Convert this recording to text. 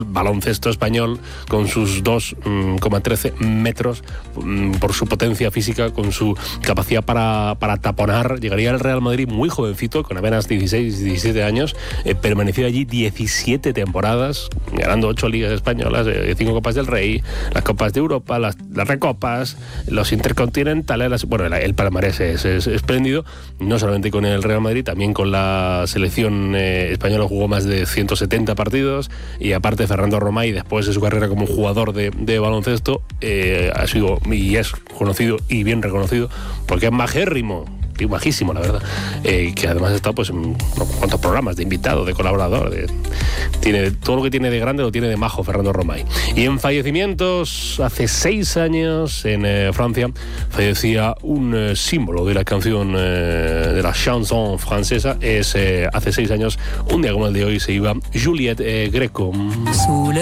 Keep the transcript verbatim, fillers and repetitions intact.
baloncesto español con sus dos coma trece metros, por su potencia física, con su capacidad para, para taponar. Llegaría al Real Madrid muy jovencito, con apenas dieciséis, diecisiete años, eh, permaneció allí diecisiete temporadas, ganando ocho ligas españolas, eh, cinco Copas del Rey, las Copas de Europa, las, las Recopas, los Intercontinentales. Las, bueno, el, el palmarés es, es espléndido, no solamente con el Real Madrid, también con la selección eh, española jugó más de ciento setenta partidos, y aparte Fernando Romay, después de su carrera como jugador de, de baloncesto, eh, ha sido y es conocido y bien reconocido porque es majérrimo y majísimo, la verdad, eh, que además está pues en unos cuantos programas de invitado, de colaborador, de, tiene todo lo que tiene de grande, lo tiene de majo Fernando Romay. Y en fallecimientos, hace seis años en eh, Francia fallecía un eh, símbolo de la canción, eh, de la chanson francesa. Es eh, hace seis años, un día como el de hoy, se iba Juliette eh, Gréco.